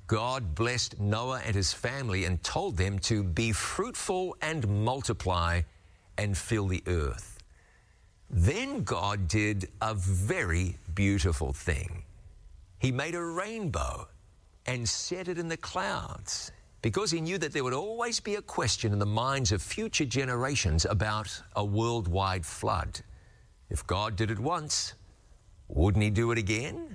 God blessed Noah and his family and told them to be fruitful and multiply and fill the earth. Then God did a very beautiful thing. He made a rainbow and set it in the clouds because he knew that there would always be a question in the minds of future generations about a worldwide flood. If God did it once, wouldn't he do it again?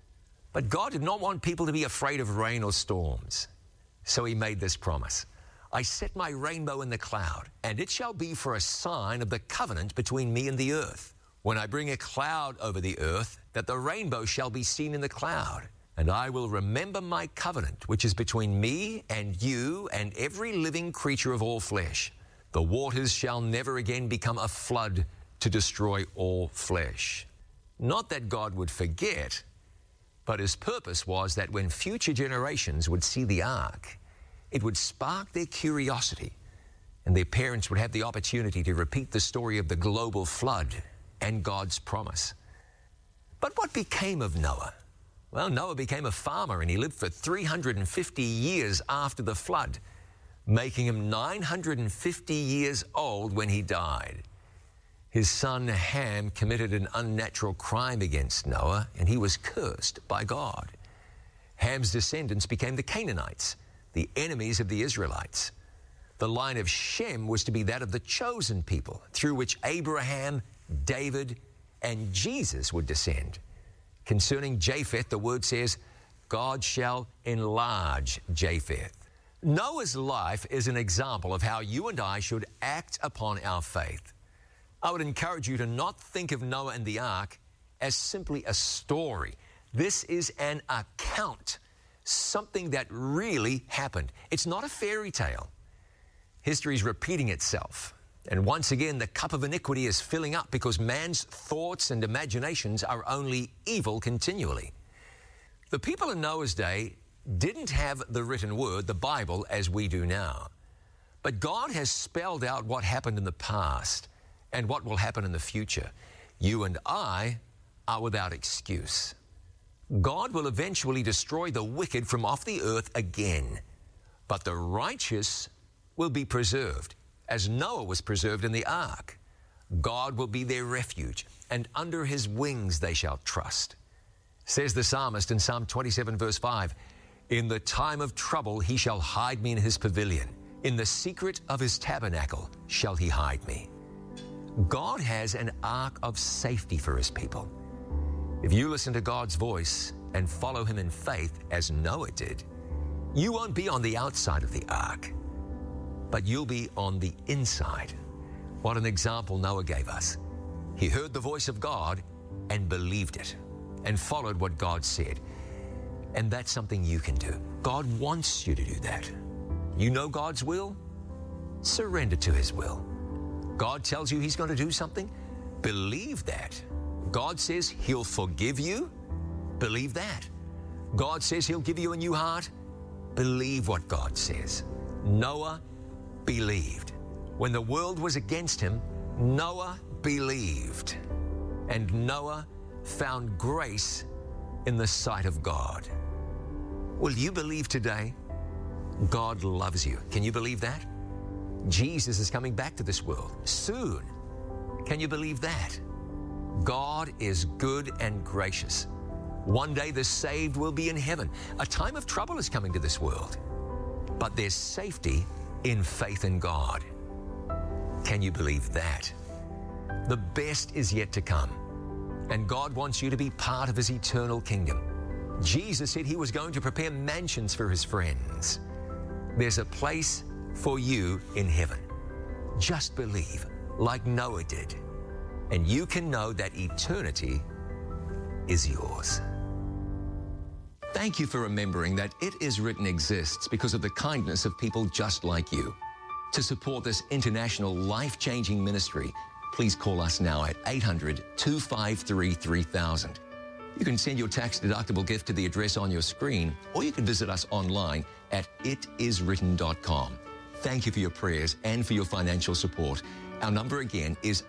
But God did not want people to be afraid of rain or storms. So he made this promise. I set my rainbow in the cloud, and it shall be for a sign of the covenant between me and the earth. When I bring a cloud over the earth, that the rainbow shall be seen in the cloud. And I will remember my covenant, which is between me and you and every living creature of all flesh. The waters shall never again become a flood to destroy all flesh. Not that God would forget, but his purpose was that when future generations would see the ark, it would spark their curiosity, and their parents would have the opportunity to repeat the story of the global flood and God's promise. But what became of Noah? Well, Noah became a farmer, and he lived for 350 years after the flood, making him 950 years old when he died. His son Ham committed an unnatural crime against Noah, and he was cursed by God. Ham's descendants became the Canaanites, the enemies of the Israelites. The line of Shem was to be that of the chosen people, through which Abraham, David, and Jesus would descend. Concerning Japheth, the word says, God shall enlarge Japheth. Noah's life is an example of how you and I should act upon our faith. I would encourage you to not think of Noah and the ark as simply a story. This is an account, something that really happened. It's not a fairy tale. History is repeating itself. And once again, the cup of iniquity is filling up because man's thoughts and imaginations are only evil continually. The people in Noah's day didn't have the written word, the Bible, as we do now. But God has spelled out what happened in the past and what will happen in the future. You and I are without excuse. God will eventually destroy the wicked from off the earth again, but the righteous will be preserved, as Noah was preserved in the ark. God will be their refuge, and under his wings they shall trust. Says the psalmist in Psalm 27, verse 5, in the time of trouble he shall hide me in his pavilion. In the secret of his tabernacle shall he hide me. God has an ark of safety for his people. If you listen to God's voice and follow him in faith, as Noah did, you won't be on the outside of the ark, but you'll be on the inside. What an example Noah gave us. He heard the voice of God and believed it and followed what God said. And that's something you can do. God wants you to do that. You know God's will? Surrender to his will. God tells you he's going to do something? Believe that. God says he'll forgive you? Believe that. God says he'll give you a new heart? Believe what God says. Noah believed. When the world was against him, Noah believed. And Noah found grace in the sight of God. Will you believe today? God loves you. Can you believe that? Jesus is coming back to this world soon. Can you believe that? God is good and gracious. One day the saved will be in heaven. A time of trouble is coming to this world, but there's safety in faith in God. Can you believe that? The best is yet to come, and God wants you to be part of his eternal kingdom. Jesus said he was going to prepare mansions for his friends. There's a place for you in heaven. Just believe like Noah did, and you can know that eternity is yours. Thank you for remembering that It Is Written exists because of the kindness of people just like you. To support this international life-changing ministry, please call us now at 800-253-3000. You can send your tax-deductible gift to the address on your screen, or you can visit us online at itiswritten.com. Thank you for your prayers and for your financial support. Our number again is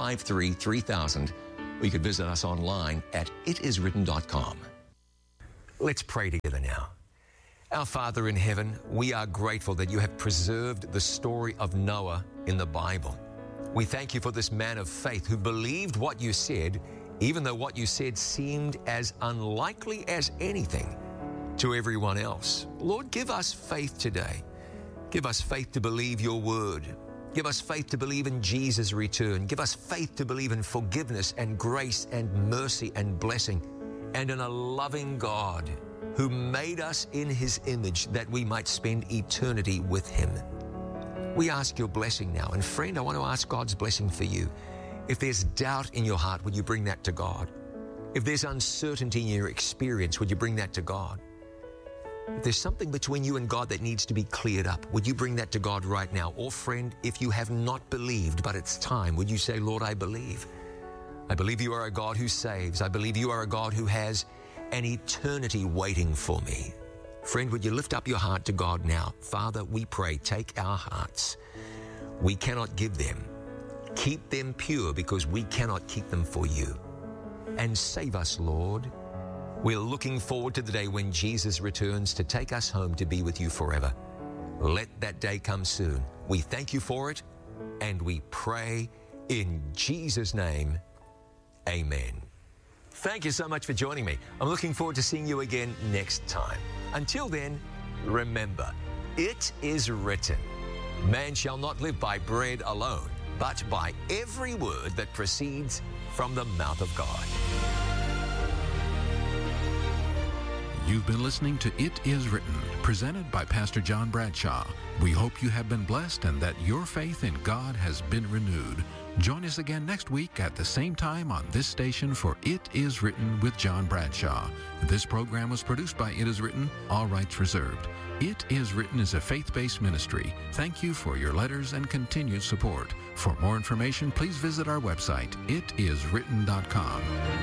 800-253-3000, or you could visit us online at itiswritten.com. Let's pray together now. Our Father in heaven, we are grateful that you have preserved the story of Noah in the Bible. We thank you for this man of faith who believed what you said, even though what you said seemed as unlikely as anything to everyone else. Lord, give us faith today. Give us faith to believe your word. Give us faith to believe in Jesus' return. Give us faith to believe in forgiveness and grace and mercy and blessing, and in a loving God who made us in his image that we might spend eternity with him. We ask your blessing now. And friend, I want to ask God's blessing for you. If there's doubt in your heart, would you bring that to God? If there's uncertainty in your experience, would you bring that to God? If there's something between you and God that needs to be cleared up, would you bring that to God right now? Or friend, if you have not believed, but it's time, would you say, Lord, I believe. I believe you are a God who saves. I believe you are a God who has an eternity waiting for me. Friend, would you lift up your heart to God now? Father, we pray, take our hearts. We cannot give them. Keep them pure because we cannot keep them for you. And save us, Lord. We're looking forward to the day when Jesus returns to take us home to be with you forever. Let that day come soon. We thank you for it, and we pray in Jesus' name, amen. Thank you so much for joining me. I'm looking forward to seeing you again next time. Until then, remember, it is written, man shall not live by bread alone, but by every word that proceeds from the mouth of God. You've been listening to It Is Written, presented by Pastor John Bradshaw. We hope you have been blessed and that your faith in God has been renewed. Join us again next week at the same time on this station for It Is Written with John Bradshaw. This program was produced by It Is Written, all rights reserved. It Is Written is a faith-based ministry. Thank you for your letters and continued support. For more information, please visit our website, itiswritten.com.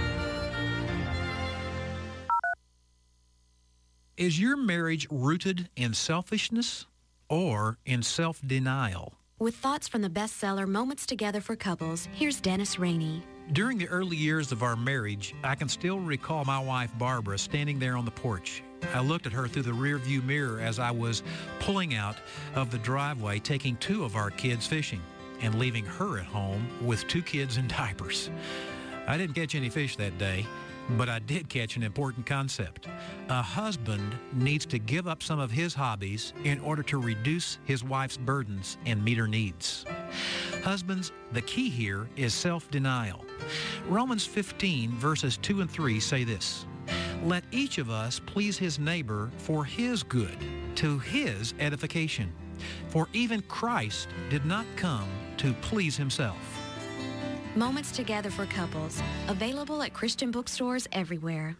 Is your marriage rooted in selfishness or in self-denial? With thoughts from the bestseller Moments Together for Couples, here's Dennis Rainey. During the early years of our marriage, I can still recall my wife Barbara standing there on the porch. I looked at her through the rearview mirror as I was pulling out of the driveway, taking 2 of our kids fishing and leaving her at home with 2 kids in diapers. I didn't catch any fish that day, but I did catch an important concept. A husband needs to give up some of his hobbies in order to reduce his wife's burdens and meet her needs. Husbands, the key here is self-denial. Romans 15, verses 2 and 3 say this, let each of us please his neighbor for his good, to his edification. For even Christ did not come to please himself. Moments Together for Couples, available at Christian bookstores everywhere.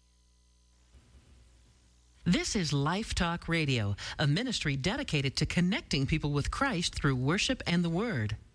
This is Life Talk Radio, a ministry dedicated to connecting people with Christ through worship and the Word.